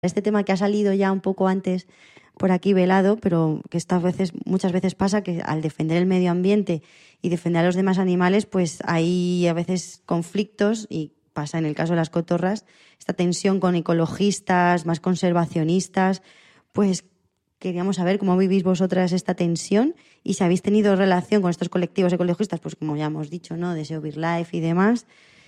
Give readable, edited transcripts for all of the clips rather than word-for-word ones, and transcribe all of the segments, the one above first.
Este tema que ha salido ya un poco antes por aquí velado, pero que muchas veces pasa que al defender el medio ambiente y defender a los demás animales, pues hay a veces conflictos, y pasa en el caso de las cotorras, esta tensión con ecologistas, más conservacionistas. Pues queríamos saber cómo vivís vosotras esta tensión y si habéis tenido relación con estos colectivos ecologistas, pues como ya hemos dicho, ¿no?, de SEO BirdLife y demás.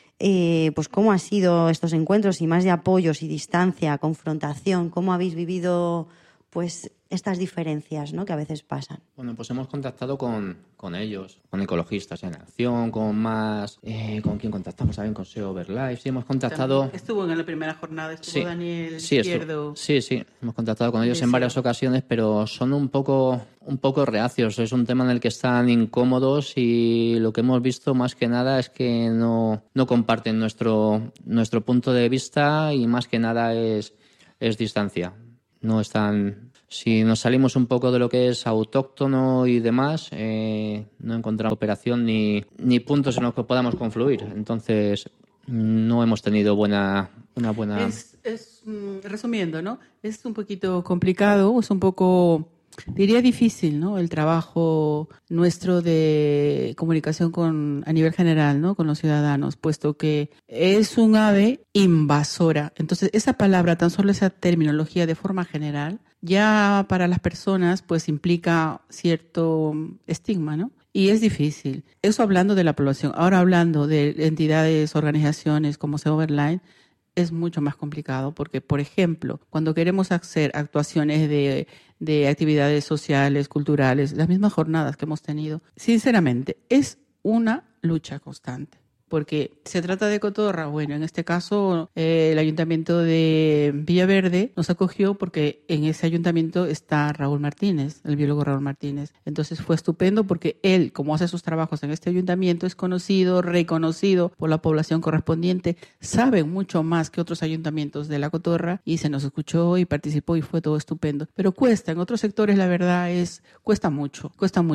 Pues cómo han sido estos encuentros, y más de apoyos y distancia, confrontación, cómo habéis vivido pues estas diferencias, ¿no?, que a veces pasan. Bueno, pues hemos contactado con ellos, con Ecologistas en Acción, con más... ¿con quién contactamos? ¿Saben? Con SEO BirdLife. Sí, hemos contactado... También estuvo en la primera jornada, estuvo Daniel sí, Izquierdo. Sí, hemos contactado con ellos en varias ocasiones, pero son un poco reacios. Es un tema en el que están incómodos, y lo que hemos visto más que nada es que no comparten nuestro punto de vista, y más que nada es distancia. No están... Si nos salimos un poco de lo que es autóctono y demás, no encontramos cooperación ni puntos en los que podamos confluir. Entonces, no hemos tenido una buena... Resumiendo, ¿no? Es un poquito complicado, es un poco, diría, difícil, ¿no?, el trabajo nuestro de comunicación a nivel general, ¿no?, con los ciudadanos, puesto que es un ave invasora. Entonces, esa palabra, tan solo esa terminología de forma general, ya para las personas pues implica cierto estigma, ¿no? Y es difícil. Eso hablando de la población. Ahora hablando de entidades, organizaciones como SEO BirdLife, es mucho más complicado porque, por ejemplo, cuando queremos hacer actuaciones de actividades sociales, culturales, las mismas jornadas que hemos tenido, sinceramente, es una lucha constante. Porque se trata de cotorra. Bueno, en este caso el ayuntamiento de Villaverde nos acogió porque en ese ayuntamiento está Raúl Martínez, el biólogo Raúl Martínez. Entonces fue estupendo porque él, como hace sus trabajos en este ayuntamiento, es conocido, reconocido por la población correspondiente, sabe mucho más que otros ayuntamientos de la cotorra, y se nos escuchó y participó y fue todo estupendo. Pero cuesta, en otros sectores la verdad cuesta mucho.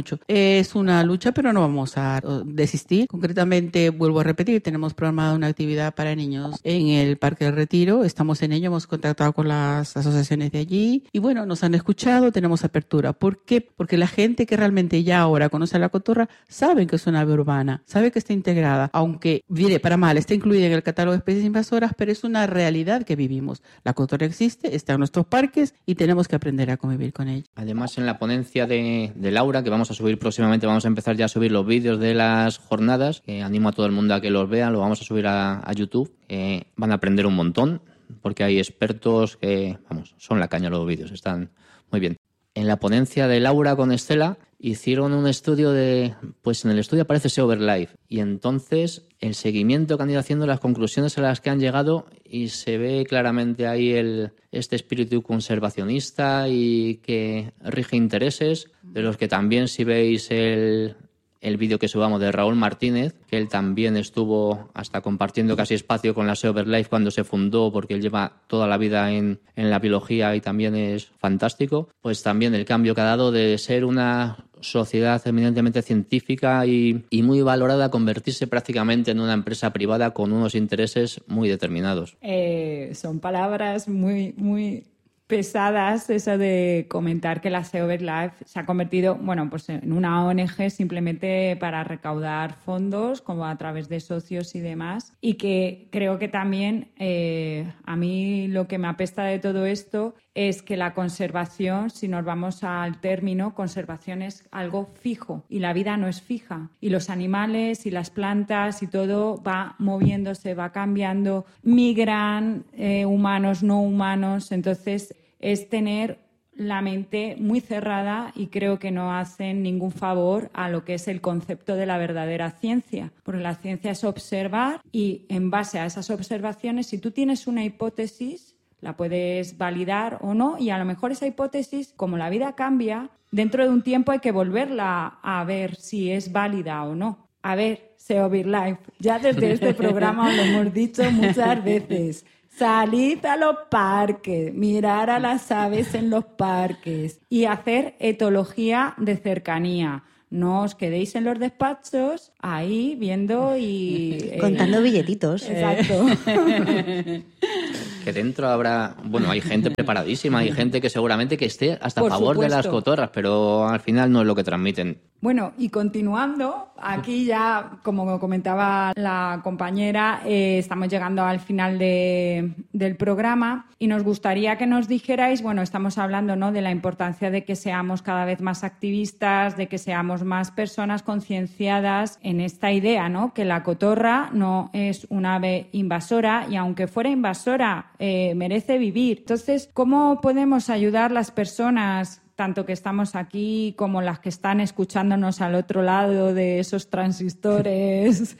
Es una lucha, pero no vamos a desistir. Concretamente, vuelvo a repetir, tenemos programada una actividad para niños en el Parque del Retiro. Estamos en ello, hemos contactado con las asociaciones de allí y bueno, nos han escuchado, tenemos apertura. ¿Por qué? Porque la gente que realmente ya ahora conoce a la cotorra sabe que es una ave urbana, sabe que está integrada, aunque, mire, para mal, está incluida en el catálogo de especies invasoras, pero es una realidad que vivimos. La cotorra existe, está en nuestros parques y tenemos que aprender a convivir con ella. Además, en la ponencia de Laura, que vamos a subir próximamente, vamos a empezar ya a subir los vídeos de las jornadas, que animo a todo el mundo a que los vean, lo vamos a subir a YouTube. Van a aprender un montón, porque hay expertos que, son la caña los vídeos, están muy bien. En la ponencia de Laura con Estela hicieron un estudio pues en el estudio aparece SEO BirdLife, y entonces el seguimiento que han ido haciendo, las conclusiones a las que han llegado, y se ve claramente ahí este espíritu conservacionista y que rige intereses, de los que también, si veis el vídeo que subamos de Raúl Martínez, que él también estuvo hasta compartiendo casi espacio con la SEO BirdLife cuando se fundó, porque él lleva toda la vida en la biología y también es fantástico, pues también el cambio que ha dado de ser una sociedad eminentemente científica y muy valorada a convertirse prácticamente en una empresa privada con unos intereses muy determinados. Son palabras muy, muy pesadas, eso de comentar que la SEO BirdLife se ha convertido, pues en una ONG simplemente para recaudar fondos, como a través de socios y demás, y que creo que también a mí lo que me apesta de todo esto es que la conservación, si nos vamos al término, conservación es algo fijo y la vida no es fija, y los animales y las plantas y todo va moviéndose, va cambiando, migran, humanos, no humanos. Entonces es tener la mente muy cerrada, y creo que no hacen ningún favor a lo que es el concepto de la verdadera ciencia, porque la ciencia es observar, y en base a esas observaciones, si tú tienes una hipótesis, la puedes validar o no, y a lo mejor esa hipótesis, como la vida cambia, dentro de un tiempo hay que volverla a ver si es válida o no. A ver, SEO BirdLife, ya desde este programa lo hemos dicho muchas veces. Salid a los parques, mirar a las aves en los parques y hacer etología de cercanía. No os quedéis en los despachos ahí viendo y... contando billetitos. Exacto. que dentro habrá, bueno, hay gente preparadísima, hay gente que seguramente que esté hasta a favor de las cotorras, pero al final no es lo que transmiten. Bueno, y continuando, aquí ya, como comentaba la compañera, estamos llegando al final del programa y nos gustaría que nos dijerais, bueno, estamos hablando, ¿no?, de la importancia de que seamos cada vez más activistas, de que seamos más personas concienciadas en esta idea, ¿no?, que la cotorra no es un ave invasora y aunque fuera invasora, merece vivir. Entonces, ¿cómo podemos ayudar las personas, tanto que estamos aquí como las que están escuchándonos al otro lado de esos transistores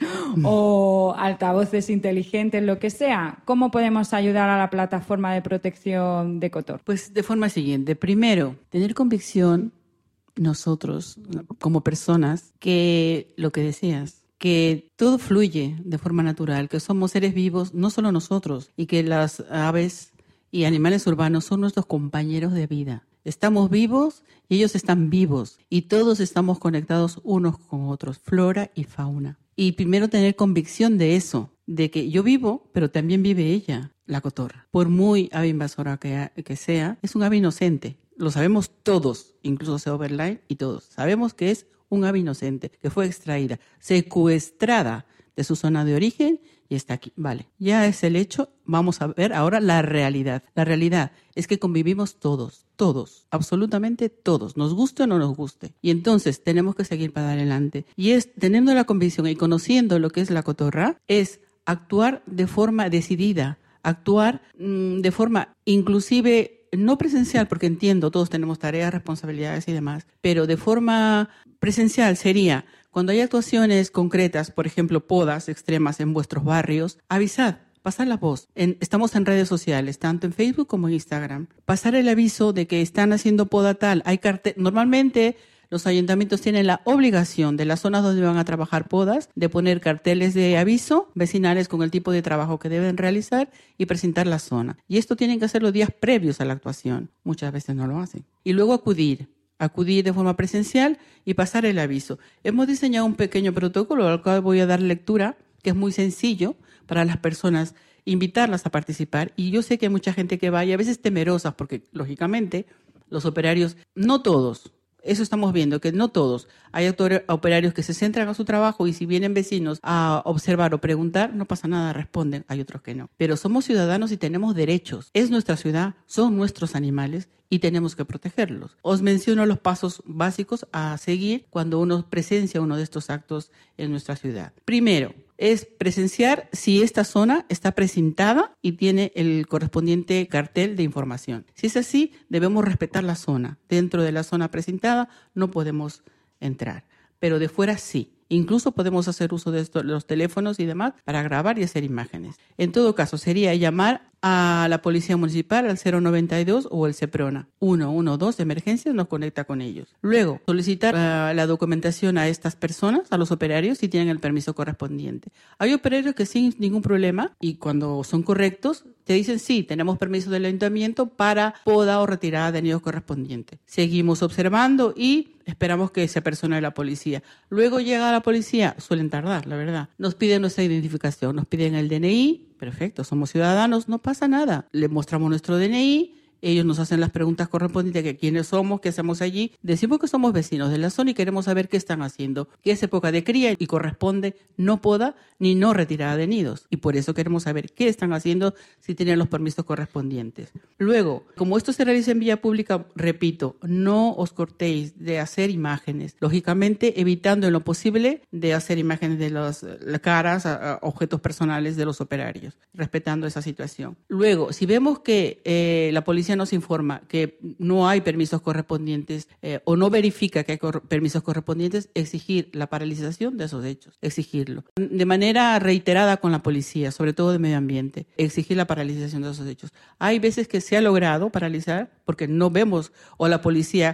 o altavoces inteligentes, lo que sea? ¿Cómo podemos ayudar a la plataforma de protección de Cotor? Pues de forma siguiente. Primero, tener convicción nosotros, como personas, que lo que decías, que todo fluye de forma natural, que somos seres vivos, no solo nosotros, y que las aves y animales urbanos son nuestros compañeros de vida. Estamos vivos y ellos están vivos y todos estamos conectados unos con otros, flora y fauna. Y primero tener convicción de eso, de que yo vivo, pero también vive ella, la cotorra. Por muy ave invasora que sea, es un ave inocente. Lo sabemos todos, incluso Seoverline y todos. Sabemos que es un ave inocente, que fue extraída, secuestrada de su zona de origen y está aquí. Vale, ya es el hecho. Vamos a ver ahora la realidad. La realidad es que convivimos todos, absolutamente todos, nos guste o no nos guste. Y entonces tenemos que seguir para adelante. Y es, teniendo la convicción y conociendo lo que es la cotorra, es actuar de forma decidida, actuar de forma inclusive no presencial, porque entiendo, todos tenemos tareas, responsabilidades y demás, pero de forma presencial sería, cuando hay actuaciones concretas, por ejemplo, podas extremas en vuestros barrios, avisad, pasad la voz. Estamos en redes sociales, tanto en Facebook como en Instagram. Pasar el aviso de que están haciendo poda tal. Hay normalmente los ayuntamientos tienen la obligación de las zonas donde van a trabajar podas de poner carteles de aviso vecinales con el tipo de trabajo que deben realizar y presentar la zona. Y esto tienen que hacer los días previos a la actuación. Muchas veces no lo hacen. Y luego acudir de forma presencial y pasar el aviso. Hemos diseñado un pequeño protocolo al cual voy a dar lectura, que es muy sencillo para las personas, invitarlas a participar. Y yo sé que hay mucha gente que va y a veces temerosas, porque lógicamente los operarios, no todos, eso estamos viendo, que no todos. Hay operarios que se centran a su trabajo y si vienen vecinos a observar o preguntar, no pasa nada, responden. Hay otros que no. Pero somos ciudadanos y tenemos derechos. Es nuestra ciudad, son nuestros animales y tenemos que protegerlos. Os menciono los pasos básicos a seguir cuando uno presencia uno de estos actos en nuestra ciudad. Primero, es presenciar si esta zona está precintada y tiene el correspondiente cartel de información. Si es así, debemos respetar la zona. Dentro de la zona precintada no podemos entrar, pero de fuera sí. Incluso podemos hacer uso de los teléfonos y demás para grabar y hacer imágenes. En todo caso, sería llamar a la Policía Municipal al 092 o el CEPRONA. 112 de emergencias nos conecta con ellos. Luego, solicitar la documentación a estas personas, a los operarios, si tienen el permiso correspondiente. Hay operarios que sin ningún problema y cuando son correctos, te dicen sí, tenemos permiso del ayuntamiento para poda o retirada de nidos correspondiente. Seguimos observando y esperamos que se apersone la policía. Luego llega la policía, suelen tardar, la verdad. Nos piden nuestra identificación, nos piden el DNI, perfecto, somos ciudadanos, no pasa nada. Le mostramos nuestro DNI, ellos nos hacen las preguntas correspondientes, que quiénes somos, qué hacemos allí. Decimos que somos vecinos de la zona y queremos saber qué están haciendo, que es época de cría y corresponde no poda ni no retirada de nidos. Y por eso queremos saber qué están haciendo, si tienen los permisos correspondientes. Luego, como esto se realiza en vía pública, repito, no os cortéis de hacer imágenes. Lógicamente, evitando en lo posible de hacer imágenes de las caras, objetos personales de los operarios, respetando esa situación. Luego, si vemos que la policía nos informa que no hay permisos correspondientes o no verifica que hay permisos correspondientes, exigir la paralización de esos hechos, exigirlo. De manera reiterada con la policía, sobre todo de medio ambiente, exigir la paralización de esos hechos. Hay veces que se ha logrado paralizar porque no vemos o la policía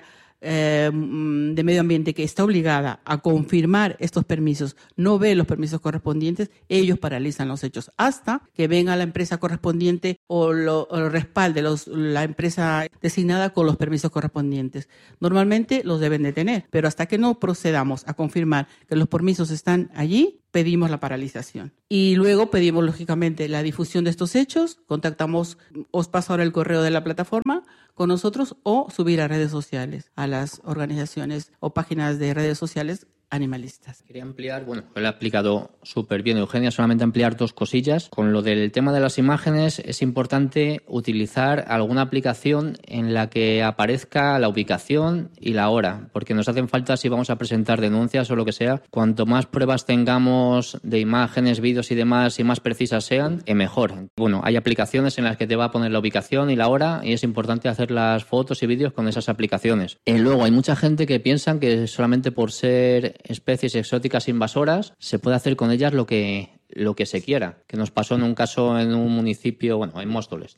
de medio ambiente que está obligada a confirmar estos permisos, no ve los permisos correspondientes, ellos paralizan los hechos hasta que venga la empresa correspondiente o lo respalde la empresa designada con los permisos correspondientes. Normalmente los deben de tener, pero hasta que no procedamos a confirmar que los permisos están allí, pedimos la paralización. Y luego pedimos, lógicamente, la difusión de estos hechos. Contactamos, os paso ahora el correo de la plataforma con nosotros, o subir a redes sociales, a las organizaciones o páginas de redes sociales animalistas. Quería ampliar, bueno, lo ha explicado súper bien Eugenia, solamente ampliar 2 cosillas. Con lo del tema de las imágenes es importante utilizar alguna aplicación en la que aparezca la ubicación y la hora, porque nos hacen falta si vamos a presentar denuncias o lo que sea. Cuanto más pruebas tengamos de imágenes, vídeos y demás, y más precisas sean, mejor. Bueno, hay aplicaciones en las que te va a poner la ubicación y la hora, y es importante hacer las fotos y vídeos con esas aplicaciones. Luego hay mucha gente que piensa que solamente por ser especies exóticas invasoras se puede hacer con ellas lo que se quiera, que nos pasó en un caso en un municipio, bueno, en Móstoles,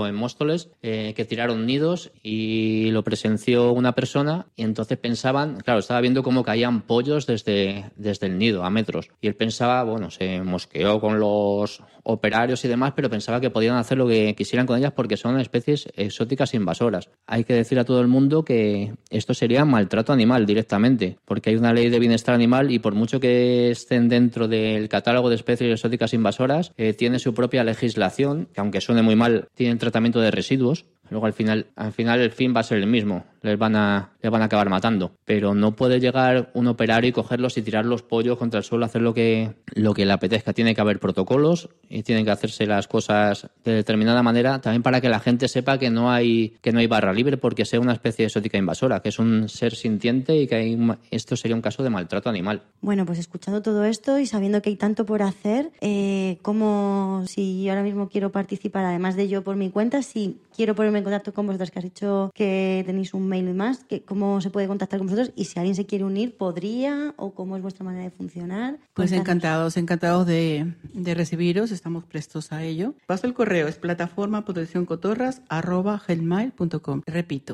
que tiraron nidos y lo presenció una persona, y entonces pensaban, claro, estaba viendo cómo caían pollos desde el nido a metros, y él pensaba, bueno, se mosqueó con los operarios y demás, pero pensaba que podían hacer lo que quisieran con ellas porque son especies exóticas invasoras. Hay que decir a todo el mundo que esto sería maltrato animal directamente, porque hay una ley de bienestar animal, y por mucho que estén dentro del catálogo de especies exóticas invasoras, tiene su propia legislación, que aunque suene muy mal, tienen tratamiento de residuos. Luego al final el fin va a ser el mismo, les van a acabar matando, pero no puede llegar un operario y cogerlos y tirar los pollos contra el suelo, hacer lo que le apetezca. Tiene que haber protocolos y tienen que hacerse las cosas de determinada manera, también para que la gente sepa que no hay barra libre porque sea una especie exótica invasora, que es un ser sintiente y que esto sería un caso de maltrato animal. Bueno, pues escuchando todo esto y sabiendo que hay tanto por hacer, como si yo ahora mismo quiero participar, además de yo por mi cuenta, si quiero ponerme en contacto con vosotros, que has dicho que tenéis un mail y más, ¿cómo se puede contactar con vosotros? Y si alguien se quiere unir, ¿podría? ¿O cómo es vuestra manera de funcionar? Pues encantados de recibiros, estamos prestos a ello. Paso el correo, es plataformaproteccioncotorras@gmail.com. Repito,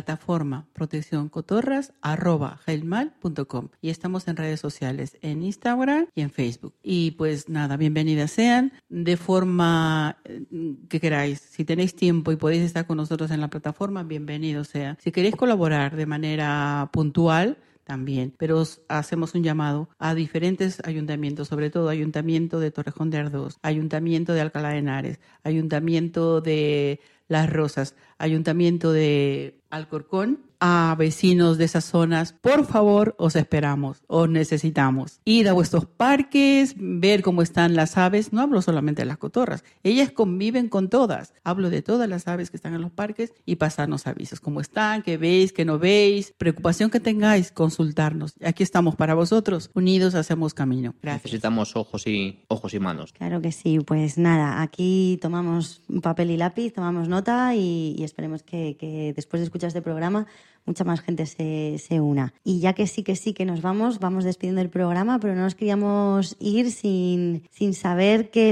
plataformaproteccioncotorras@gmail.com, y estamos en redes sociales, en Instagram y en Facebook. Y pues nada, bienvenidas sean de forma que queráis. Si tenéis tiempo y podéis estar con nosotros en la plataforma, bienvenidos sea. Si queréis colaborar de manera puntual, también, pero hacemos un llamado a diferentes ayuntamientos, sobre todo Ayuntamiento de Torrejón de Ardoz, Ayuntamiento de Alcalá de Henares, Ayuntamiento de Las Rosas, Ayuntamiento de Alcorcón, a vecinos de esas zonas, por favor, os esperamos, os necesitamos. Ir a vuestros parques, ver cómo están las aves. No hablo solamente de las cotorras, ellas conviven con todas. Hablo de todas las aves que están en los parques, y pasarnos avisos, cómo están, qué veis, qué no veis, preocupación que tengáis, consultarnos. Aquí estamos para vosotros, unidos hacemos camino. Gracias. Necesitamos ojos y manos. Claro que sí, pues nada, aquí tomamos papel y lápiz, tomamos nota y esperemos que después de escuchar este programa mucha más gente se una. Y ya que sí que nos vamos despidiendo el programa, pero no nos queríamos ir sin saber qué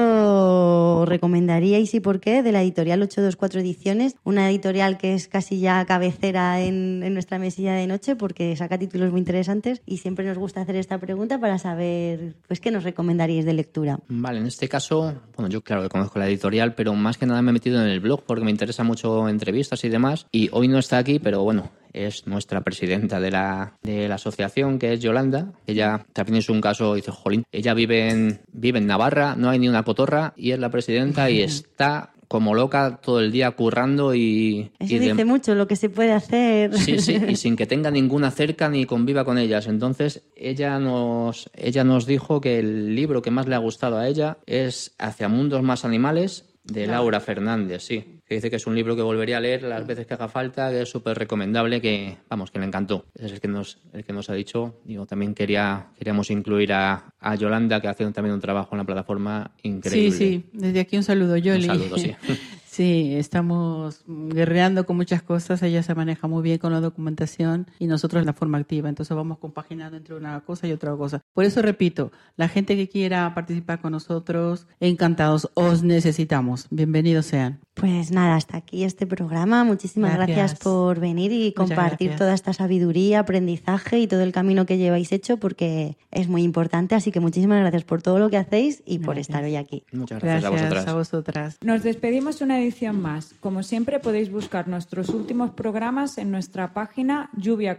libro recomendaríais y por qué, de la editorial 824 Ediciones, una editorial que es casi ya cabecera en nuestra mesilla de noche porque saca títulos muy interesantes, y siempre nos gusta hacer esta pregunta para saber pues qué nos recomendaríais de lectura. Vale, en este caso, bueno, yo claro que conozco la editorial, pero más que nada me he metido en el blog porque me interesa mucho entrevistas y demás, y hoy no está aquí, pero bueno, es nuestra presidenta de la asociación, que es Yolanda. Ella también es un caso, dice, jolín, ella vive en Navarra, no hay ni una cotorra, y es la presidenta y está como loca todo el día currando y dice mucho lo que se puede hacer. Sí, y sin que tenga ninguna cerca ni conviva con ellas. Entonces ella nos dijo que el libro que más le ha gustado a ella es Hacia mundos más animales, de Laura Fernández, sí. Que dice que es un libro que volvería a leer las veces que haga falta, que es súper recomendable, que le encantó. Es el que nos ha dicho. Digo, también queríamos incluir a Yolanda, que hace también un trabajo en la plataforma increíble. Sí, desde aquí un saludo, Yoli. Un saludo, sí. Sí, estamos guerreando con muchas cosas. Ella se maneja muy bien con la documentación y nosotros la forma activa. Entonces vamos compaginando entre una cosa y otra cosa. Por eso repito, la gente que quiera participar con nosotros, encantados, os necesitamos. Bienvenidos sean. Pues nada, hasta aquí este programa. Muchísimas gracias por venir y compartir toda esta sabiduría, aprendizaje y todo el camino que lleváis hecho, porque es muy importante. Así que muchísimas gracias por todo lo que hacéis y por estar hoy aquí. Muchas gracias a vosotras. Nos despedimos una edición más. Como siempre, podéis buscar nuestros últimos programas en nuestra página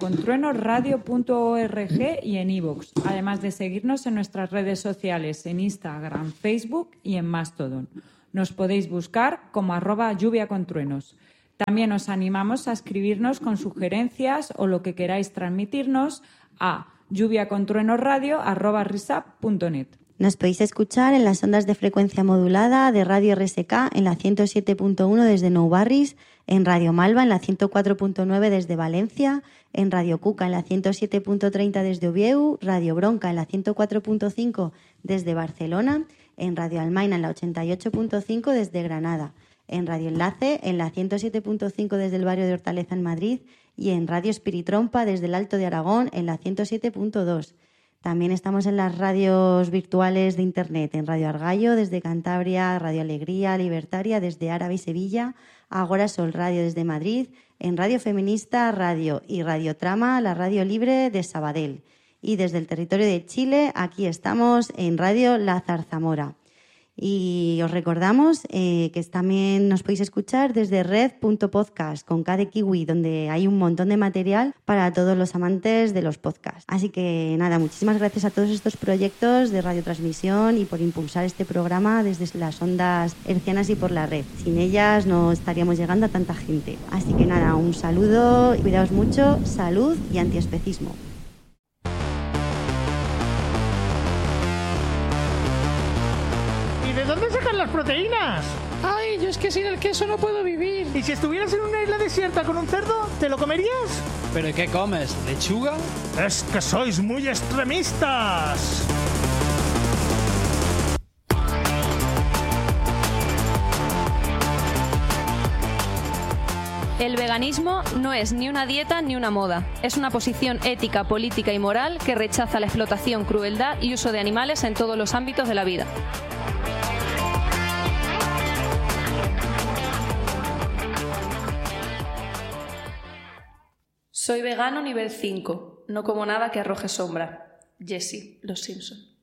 lluviacontruenosradio.org y en iVoox, además de seguirnos en nuestras redes sociales en Instagram, Facebook y en Mastodon. Nos podéis buscar como @lluviacontruenos. También os animamos a escribirnos con sugerencias o lo que queráis transmitirnos a lluviacontruenosradio@risap.net. Nos podéis escuchar en las ondas de frecuencia modulada de Radio RSK en la 107.1 desde Nou Barris, en Radio Malva en la 104.9 desde Valencia, en Radio Cuca en la 107.30 desde Oviedo, Radio Bronca en la 104.5 desde Barcelona, en Radio Almaina en la 88.5 desde Granada, en Radio Enlace en la 107.5 desde el barrio de Hortaleza en Madrid y en Radio Espiritrompa desde el Alto de Aragón en la 107.2. También estamos en las radios virtuales de Internet, en Radio Argallo desde Cantabria, Radio Alegría Libertaria desde Árabe y Sevilla, Agora Sol Radio desde Madrid, en Radio Feminista Radio y Radio Trama, la radio libre de Sabadell. Y desde el territorio de Chile, aquí estamos en Radio La Zarzamora. Y os recordamos que también nos podéis escuchar desde red.podcast con K de Kiwi, donde hay un montón de material para todos los amantes de los podcasts. Así que nada, muchísimas gracias a todos estos proyectos de radiotransmisión y por impulsar este programa desde las ondas hercianas y por la red. Sin ellas no estaríamos llegando a tanta gente. Así que nada, un saludo, cuidaos mucho, salud y antiespecismo. ¿De dónde sacan las proteínas? Ay, yo es que sin el queso no puedo vivir. ¿Y si estuvieras en una isla desierta con un cerdo, te lo comerías? ¿Pero qué comes? ¿Lechuga? Es que sois muy extremistas. El veganismo no es ni una dieta ni una moda. Es una posición ética, política y moral que rechaza la explotación, crueldad y uso de animales en todos los ámbitos de la vida. Soy vegano nivel 5. No como nada que arroje sombra. Jessie, Los Simpson.